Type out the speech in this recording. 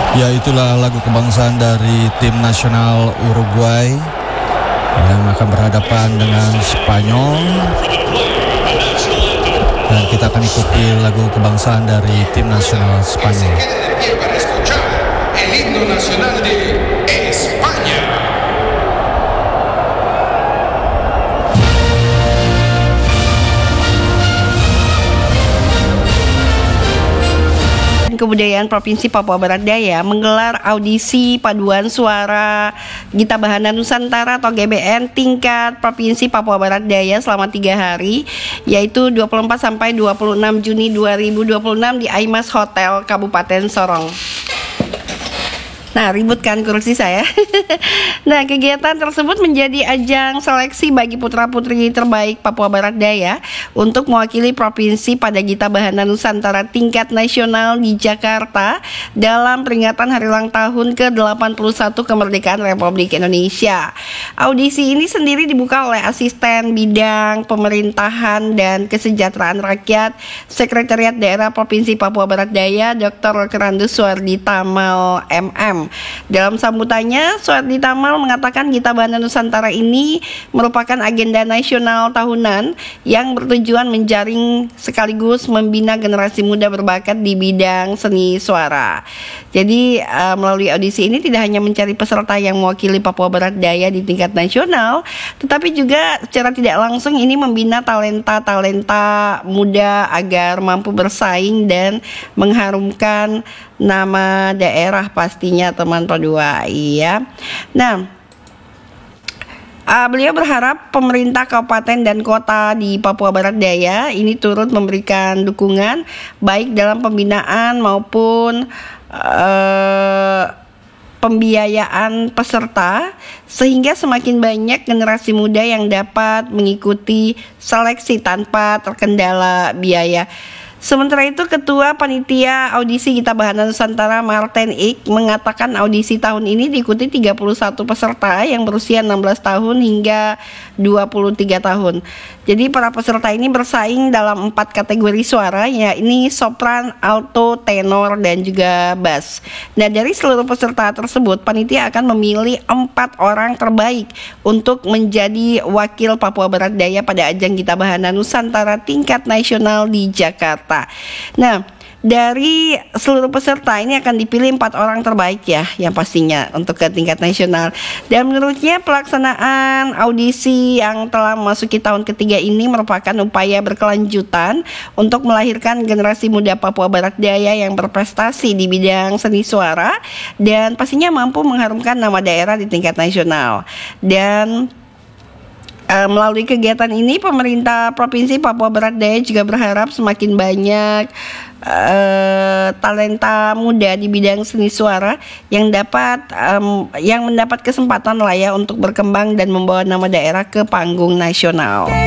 Ya, itulah lagu kebangsaan dari tim nasional Uruguay yang akan berhadapan dengan Spanyol. Dan kita akan ikuti lagu kebangsaan dari tim nasional Spanyol. Kebudayaan Provinsi Papua Barat Daya menggelar audisi paduan suara Gita Bahana Nusantara atau GBN tingkat Provinsi Papua Barat Daya selama 3 hari, yaitu 24 sampai 26 Juni 2026 di Aimas Hotel Kabupaten Sorong. Nah, ribut kan kursi saya. Nah, kegiatan tersebut menjadi ajang seleksi bagi putra-putri terbaik Papua Barat Daya untuk mewakili provinsi pada Gita Bahana Nusantara tingkat nasional di Jakarta dalam peringatan hari ulang tahun ke-81 kemerdekaan Republik Indonesia. Audisi ini sendiri dibuka oleh Asisten Bidang Pemerintahan dan Kesejahteraan Rakyat Sekretariat Daerah Provinsi Papua Barat Daya, Dr. Kerandus Suardi Tamal MM. Dalam sambutannya, Suardi Tamal mengatakan Gita Bahana Nusantara ini merupakan agenda nasional tahunan yang bertujuan menjaring sekaligus membina generasi muda berbakat di bidang seni suara. Jadi melalui audisi ini tidak hanya mencari peserta yang mewakili Papua Barat Daya di tingkat nasional, tetapi juga secara tidak langsung ini membina talenta-talenta muda agar mampu bersaing dan mengharumkan nama daerah pastinya teman Padua. Iya. Nah, beliau berharap pemerintah kabupaten dan kota di Papua Barat Daya ini turut memberikan dukungan baik dalam pembinaan maupun pembiayaan peserta sehingga semakin banyak generasi muda yang dapat mengikuti seleksi tanpa terkendala biaya. Sementara itu, Ketua Panitia Audisi Gita Bahana Nusantara Martin Ik mengatakan audisi tahun ini diikuti 31 peserta yang berusia 16 tahun hingga 23 tahun. Jadi para peserta ini bersaing dalam 4 kategori suara, yakni sopran, alto, tenor, dan juga bass. Nah, dari seluruh peserta tersebut, panitia akan memilih 4 orang terbaik untuk menjadi wakil Papua Barat Daya pada ajang Gita Bahana Nusantara tingkat nasional di Jakarta. Nah, dari seluruh peserta ini akan dipilih 4 orang terbaik ya, yang pastinya untuk ke tingkat nasional. Dan menurutnya pelaksanaan audisi yang telah memasuki tahun ketiga ini merupakan upaya berkelanjutan untuk melahirkan generasi muda Papua Barat Daya yang berprestasi di bidang seni suara dan pastinya mampu mengharumkan nama daerah di tingkat nasional. Dan melalui kegiatan ini, pemerintah Provinsi Papua Barat Daya juga berharap semakin banyak talenta muda di bidang seni suara yang mendapat kesempatan lah ya untuk berkembang dan membawa nama daerah ke panggung nasional.